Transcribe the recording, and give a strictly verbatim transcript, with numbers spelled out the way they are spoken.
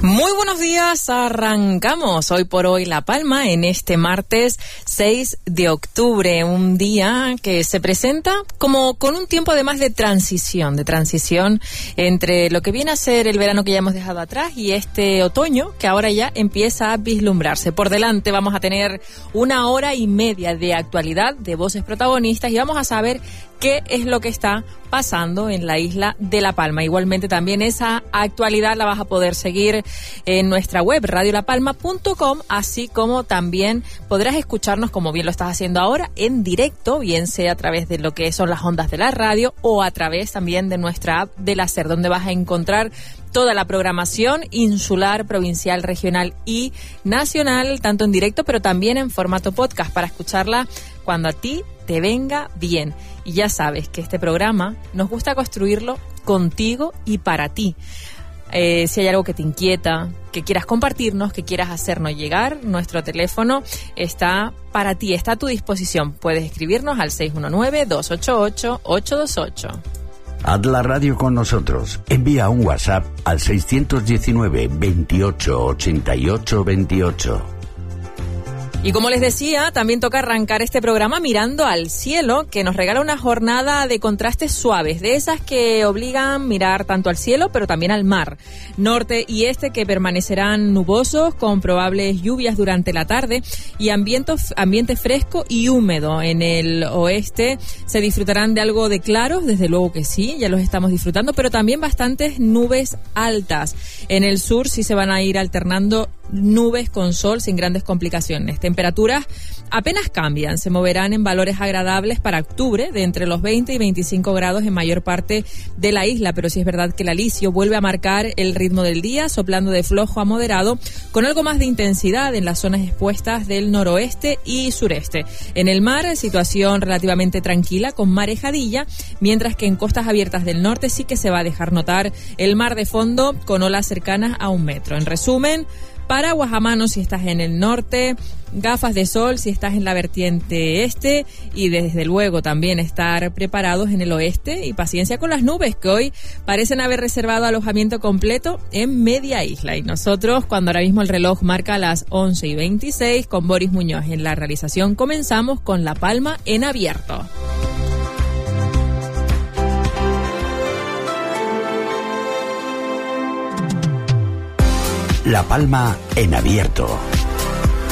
Muy buenos días, arrancamos hoy por hoy La Palma en este martes seis de octubre, un día que se presenta como con un tiempo además de transición, de transición entre lo que viene a ser el verano que ya hemos dejado atrás y este otoño que ahora ya empieza a vislumbrarse. Por delante vamos a tener una hora y media de actualidad, de voces protagonistas y vamos a saber qué es lo que está pasando en la isla de La Palma. Igualmente también esa actualidad la vas a poder seguir en nuestra web radio la palma punto com, así como también podrás escucharnos, como bien lo estás haciendo ahora, en directo, bien sea a través de lo que son las ondas de la radio o a través también de nuestra app del Hacer, donde vas a encontrar toda la programación insular, provincial, regional y nacional, tanto en directo pero también en formato podcast para escucharla cuando a ti te venga bien. Y ya sabes que este programa nos gusta construirlo contigo y para ti. Eh, si hay algo que te inquieta, que quieras compartirnos, que quieras hacernos llegar, nuestro teléfono está para ti, está a tu disposición. Puedes escribirnos al seis uno nueve, dos ocho ocho, ocho dos ocho. Haz la radio con nosotros. Envía un WhatsApp al seis uno nueve, veintiocho, ochenta y ocho, veintiocho. Y como les decía, también toca arrancar este programa mirando al cielo, que nos regala una jornada de contrastes suaves, de esas que obligan a mirar tanto al cielo, pero también al mar. Norte y este que permanecerán nubosos, con probables lluvias durante la tarde, y ambiente, ambiente fresco y húmedo. En el oeste se disfrutarán de algo de claros, desde luego que sí, ya los estamos disfrutando, pero también bastantes nubes altas. En el sur sí se van a ir alternando nubes con sol sin grandes complicaciones. Temperaturas apenas cambian, se moverán en valores agradables para octubre, de entre los veinte y veinticinco grados en mayor parte de la isla, pero sí es verdad que el alisio vuelve a marcar el ritmo del día, soplando de flojo a moderado, con algo más de intensidad en las zonas expuestas del noroeste y sureste. En el mar, situación relativamente tranquila, con marejadilla, mientras que en costas abiertas del norte sí que se va a dejar notar el mar de fondo con olas cercanas a un metro. En resumen, paraguas a mano si estás en el norte, gafas de sol si estás en la vertiente este y desde luego también estar preparados en el oeste y paciencia con las nubes que hoy parecen haber reservado alojamiento completo en media isla. Y nosotros, cuando ahora mismo el reloj marca las once y veintiséis, con Boris Muñoz en la realización, comenzamos con La Palma en abierto. La Palma en abierto.